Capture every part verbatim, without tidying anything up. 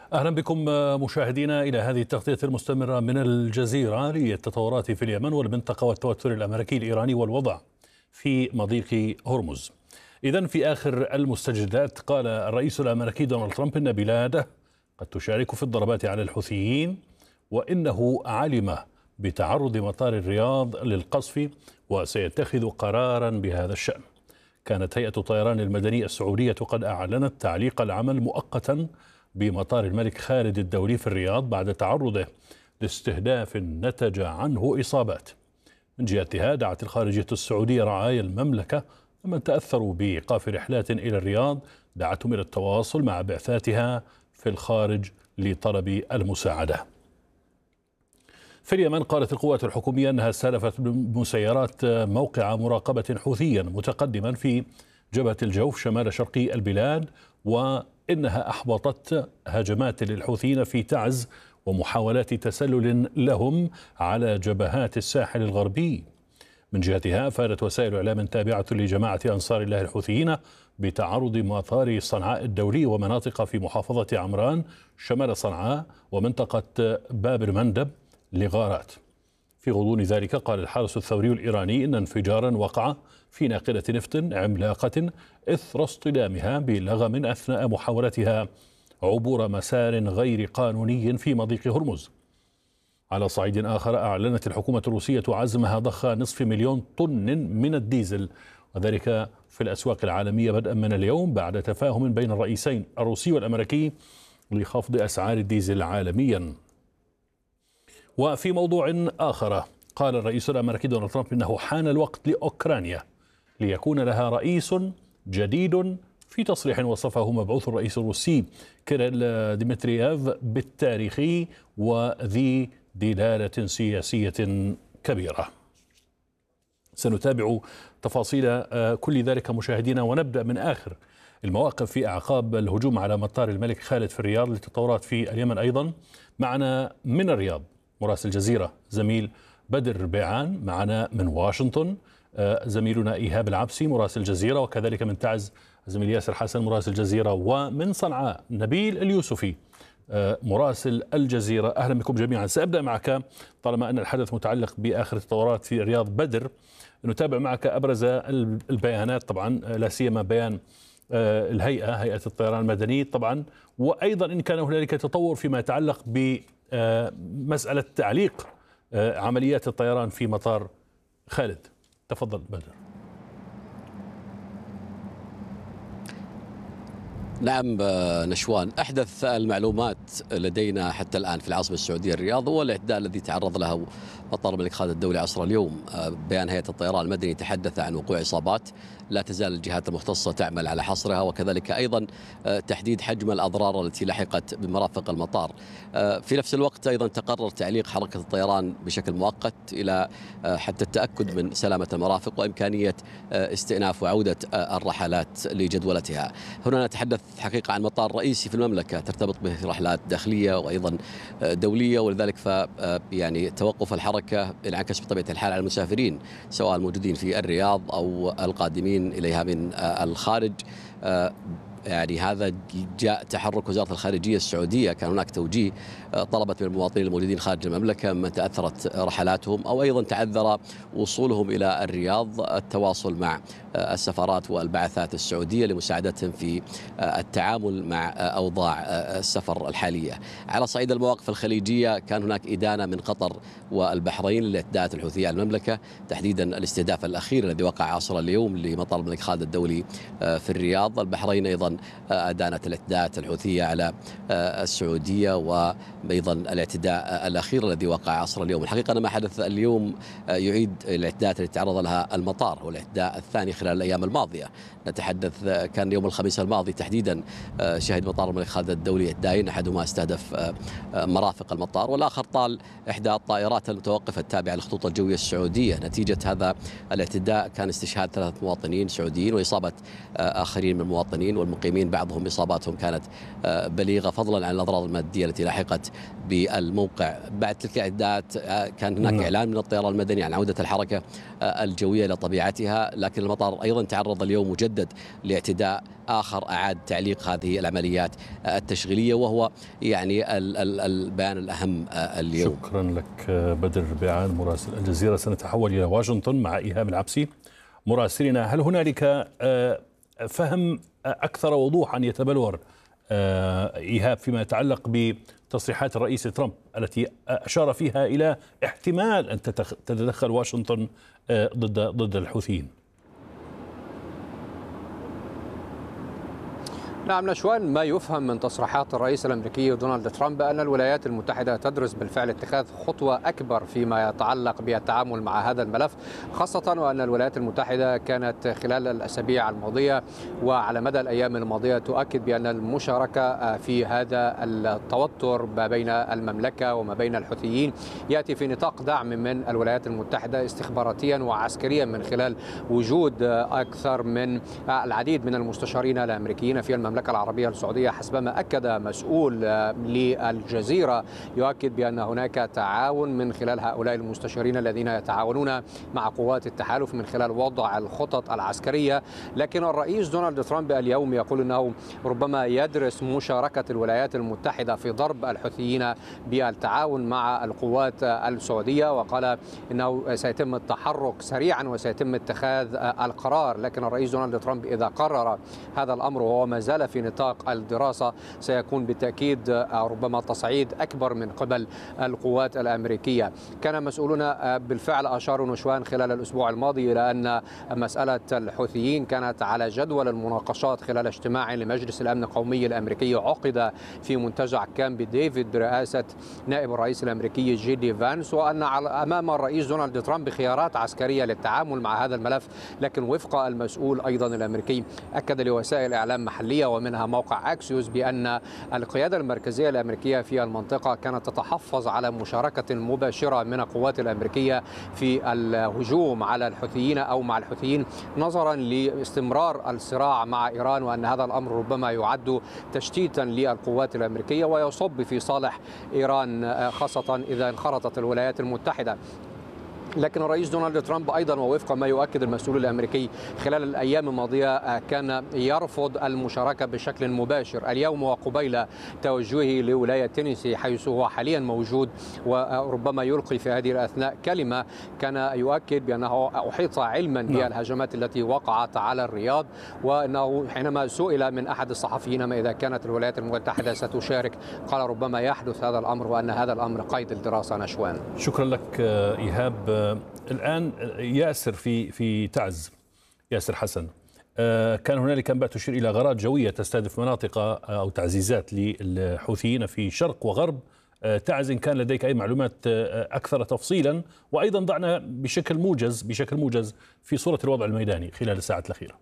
أهلا بكم مشاهدينا إلى هذه التغطية المستمرة من الجزيرة للتطورات في اليمن والمنطقة والتوتر الأمريكي الإيراني والوضع في مضيق هرمز. إذن في آخر المستجدات قال الرئيس الأمريكي دونالد ترامب إن بلاده قد تشارك في الضربات على الحوثيين، وإنه علم بتعرض مطار الرياض للقصف وسيتخذ قرارا بهذا الشأن. كانت هيئة الطيران المدني السعودية قد أعلنت تعليق العمل مؤقتا بمطار الملك خالد الدولي في الرياض بعد تعرضه لاستهداف نتج عنه إصابات. من جهتها دعت الخارجية السعودية رعايا المملكة ومن تأثروا بإيقاف رحلات إلى الرياض دعتهم إلى التواصل مع بعثاتها في الخارج لطلب المساعدة. في اليمن قالت القوات الحكومية أنها استهدفت بمسيرات موقع مراقبة حوثيا متقدما في جبهة الجوف شمال شرقي البلاد، وإنها أحبطت هجمات للحوثيين في تعز ومحاولات تسلل لهم على جبهات الساحل الغربي. من جهتها أفادت وسائل إعلام تابعة لجماعة أنصار الله الحوثيين بتعرض مطار صنعاء الدولي ومناطق في محافظة عمران شمال صنعاء ومنطقة باب المندب لغارات. في غضون ذلك قال الحرس الثوري الإيراني إن انفجارا وقع في ناقلة نفط عملاقة إثر اصطدامها بلغم أثناء محاولتها عبور مسار غير قانوني في مضيق هرمز. على صعيد آخر أعلنت الحكومة الروسية عزمها ضخ نصف مليون طن من الديزل، وذلك في الأسواق العالمية بدءا من اليوم بعد تفاهم بين الرئيسين الروسي والأمريكي لخفض أسعار الديزل عالميا. وفي موضوع آخر قال الرئيس الأمريكي دونالد ترامب إنه حان الوقت لأوكرانيا ليكون لها رئيس جديد، في تصريح وصفه مبعوث الرئيس الروسي كيريل ديمترييف بالتاريخي وذي دلالة سياسية كبيرة. سنتابع تفاصيل كل ذلك مشاهدينا، ونبدأ من آخر المواقف في أعقاب الهجوم على مطار الملك خالد في الرياض للتطورات في اليمن. أيضا معنا من الرياض مراسل الجزيرة زميل بدر بيعان، معنا من واشنطن زميلنا إيهاب العبسي مراسل الجزيرة، وكذلك من تعز زميل ياسر حسن مراسل الجزيرة، ومن صنعاء نبيل اليوسفي مراسل الجزيرة. أهلا بكم جميعا. سأبدأ معك طالما أن الحدث متعلق بآخر التطورات في الرياض. بدر، نتابع معك أبرز البيانات، طبعا لا سيما بيان الهيئة هيئة الطيران المدني طبعا، وأيضا إن كان هنالك تطور فيما يتعلق بمسألة تعليق عمليات الطيران في مطار خالد. تفضل بدر. نعم نشوان، أحدث المعلومات لدينا حتى الآن في العاصمة السعودية الرياض هو الاعتداء الذي تعرض له مطار الملك خالد الدولي عصر اليوم. بيان هيئة الطيران المدني تحدث عن وقوع إصابات، لا تزال الجهات المختصة تعمل على حصرها، وكذلك أيضا تحديد حجم الأضرار التي لحقت بمرافق المطار. في نفس الوقت أيضا تقرر تعليق حركة الطيران بشكل مؤقت إلى حتى التأكد من سلامة المرافق وإمكانية استئناف وعودة الرحلات لجدولتها. هنا نتحدث حقيقة عن مطار رئيسي في المملكة ترتبط به رحلات داخلية وأيضا دولية، ولذلك ف يعني توقف الحركة انعكس بطبيعة الحال على المسافرين سواء الموجودين في الرياض أو القادمين إليها من الخارج. يعني هذا جاء تحرك وزارة الخارجية السعودية، كان هناك توجيه طلبت من المواطنين الموجودين خارج المملكة من تأثرت رحلاتهم أو أيضا تعذر وصولهم إلى الرياض التواصل مع السفارات والبعثات السعودية لمساعدتهم في التعامل مع أوضاع السفر الحالية. على صعيد المواقف الخليجية كان هناك إدانة من قطر والبحرين للاعتداءات الحوثية على المملكة، تحديدا الاستهداف الأخير الذي وقع عصر اليوم لمطار الملك خالد الدولي في الرياض. البحرين أيضا أدانت الاعتداءات الحوثية على السعودية وأيضا الاعتداء الأخير الذي وقع عصر اليوم. الحقيقة أن ما حدث اليوم يعيد الاعتداءات التي تعرض لها المطار، والاعتداء الثاني خلال الأيام الماضية. نتحدث كان يوم الخميس الماضي تحديدا شهد مطار الملك خالد الدولي اعتداءين، أحدهما استهدف مرافق المطار والآخر طال إحدى الطائرات المتوقفة التابعة للخطوط الجوية السعودية. نتيجة هذا الاعتداء كان استشهاد ثلاثة مواطنين سعوديين وإصابة آخرين من المواطنين، المقيمين، بعضهم إصاباتهم كانت بليغة فضلا عن الأضرار المادية التي لاحقت بالموقع. بعد تلك الإعدادات كان هناك إعلان من الطيران المدني عن عودة الحركة الجوية إلى طبيعتها، لكن المطار أيضا تعرض اليوم مجدد لاعتداء آخر أعاد تعليق هذه العمليات التشغيلية، وهو يعني البيان الأهم اليوم. شكرا لك بدر بيعان مراسل الجزيرة. سنتحول إلى واشنطن مع إيهاب العبسي مراسلنا. هل هنالك فهم أكثر وضوحا يتبلور إيهاب فيما يتعلق بتصريحات الرئيس ترامب التي أشار فيها إلى احتمال أن تتدخل واشنطن ضد ضد الحوثيين؟ نعم نشوان، ما يفهم من تصريحات الرئيس الأمريكي دونالد ترامب أن الولايات المتحدة تدرس بالفعل اتخاذ خطوة أكبر فيما يتعلق بالتعامل مع هذا الملف، خاصة وأن الولايات المتحدة كانت خلال الأسابيع الماضية وعلى مدى الأيام الماضية تؤكد بأن المشاركة في هذا التوتر ما بين المملكة وما بين الحوثيين يأتي في نطاق دعم من الولايات المتحدة استخباراتيا وعسكريا من خلال وجود أكثر من العديد من المستشارين الأمريكيين في المملكة المملكة العربية السعودية، حسبما أكد مسؤول للجزيرة يؤكد بأن هناك تعاون من خلال هؤلاء المستشارين الذين يتعاونون مع قوات التحالف من خلال وضع الخطط العسكرية. لكن الرئيس دونالد ترامب اليوم يقول أنه ربما يدرس مشاركة الولايات المتحدة في ضرب الحوثيين بالتعاون مع القوات السعودية، وقال أنه سيتم التحرك سريعا وسيتم اتخاذ القرار. لكن الرئيس دونالد ترامب إذا قرر هذا الأمر وهو ما زال في نطاق الدراسة سيكون بالتأكيد ربما تصعيد أكبر من قبل القوات الأمريكية. كان مسؤولون بالفعل أشاروا نشوان خلال الأسبوع الماضي إلى أن مسألة الحوثيين كانت على جدول المناقشات خلال اجتماع لمجلس الأمن القومي الأمريكي عقد في منتجع كامب ديفيد برئاسة نائب الرئيس الأمريكي جي دي فانس، وأن أمام الرئيس دونالد ترامب خيارات عسكرية للتعامل مع هذا الملف. لكن وفق المسؤول أيضا الأمريكي أكد لوسائل إعلام محلية ومنها موقع أكسيوس بأن القيادة المركزية الأمريكية في المنطقة كانت تتحفظ على مشاركة مباشرة من القوات الأمريكية في الهجوم على الحوثيين أو مع الحوثيين نظرا لاستمرار الصراع مع إيران، وأن هذا الأمر ربما يعد تشتيتا للقوات الأمريكية ويصب في صالح إيران خاصة إذا انخرطت الولايات المتحدة. لكن الرئيس دونالد ترامب أيضا ووفق ما يؤكد المسؤول الأمريكي خلال الأيام الماضية كان يرفض المشاركة بشكل مباشر. اليوم وقبيل توجهه لولاية تينيسي حيث هو حاليا موجود وربما يلقي في هذه الأثناء كلمة، كان يؤكد بأنه أحيط علما بالهجمات التي وقعت على الرياض، وأنه حينما سئل من أحد الصحفيين ما إذا كانت الولايات المتحدة ستشارك قال ربما يحدث هذا الأمر وأن هذا الأمر قيد الدراسة. نشوان، شكرا لك إيهاب. الآن ياسر في في تعز، ياسر حسن، كان هنالك أنباء تشير إلى غارات جوية تستهدف مناطق أو تعزيزات للحوثيين في شرق وغرب تعز. إن كان لديك أي معلومات أكثر تفصيلا، وأيضا ضعنا بشكل موجز بشكل موجز في صورة الوضع الميداني خلال الساعات الأخيرة.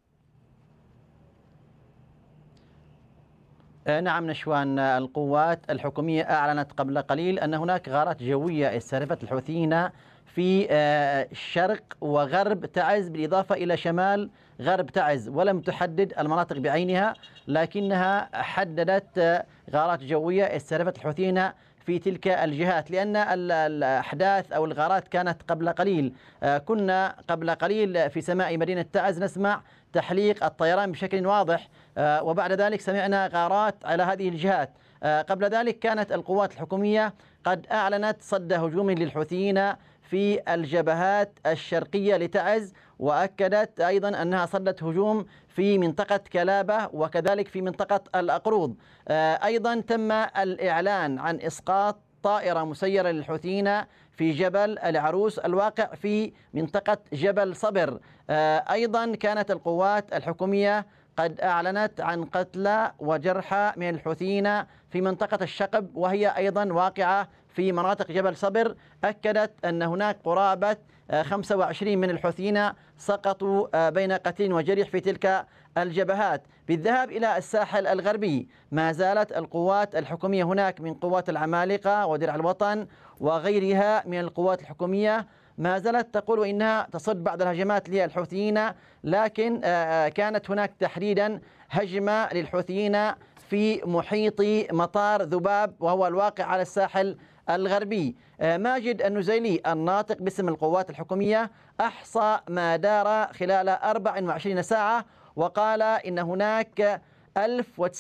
نعم نشوان، القوات الحكومية أعلنت قبل قليل أن هناك غارات جوية استهدفت الحوثيين في شرق وغرب تعز بالإضافة إلى شمال غرب تعز، ولم تحدد المناطق بعينها، لكنها حددت غارات جوية استهدفت الحوثيين في تلك الجهات، لأن الأحداث أو الغارات كانت قبل قليل. كنا قبل قليل في سماء مدينة تعز نسمع تحليق الطيران بشكل واضح، وبعد ذلك سمعنا غارات على هذه الجهات. قبل ذلك كانت القوات الحكومية قد أعلنت صد هجوم للحوثيين في الجبهات الشرقية لتعز، وأكدت أيضا أنها صدت هجوم في منطقة كلابة وكذلك في منطقة الأقروض. أيضا تم الإعلان عن إسقاط طائرة مسيرة للحوثيين في جبل العروس الواقع في منطقة جبل صبر. أيضا كانت القوات الحكومية قد أعلنت عن قتلى وجرحى من الحوثيين في منطقة الشقب، وهي أيضا واقعة في مناطق جبل صبر. أكدت أن هناك قرابة خمسة وعشرين من الحوثيين سقطوا بين قتيل وجريح في تلك الجبهات. بالذهاب إلى الساحل الغربي ما زالت القوات الحكومية هناك من قوات العمالقة ودرع الوطن وغيرها من القوات الحكومية ما زالت تقول إنها تصد بعض الهجمات للحوثيين، لكن كانت هناك تحديدا هجمة للحوثيين في محيط مطار ذباب وهو الواقع على الساحل الغربي. ماجد النزيلي الناطق باسم القوات الحكومية أحصى ما دار خلال أربع وعشرين ساعة وقال إن هناك ألف